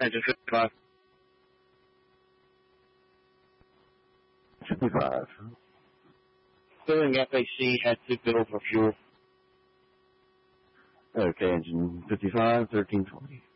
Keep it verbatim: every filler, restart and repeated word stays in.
Engine fifty-five. fifty-five. Filling F A C had to bill for fuel. Okay, engine fifty-five, thirteen twenty.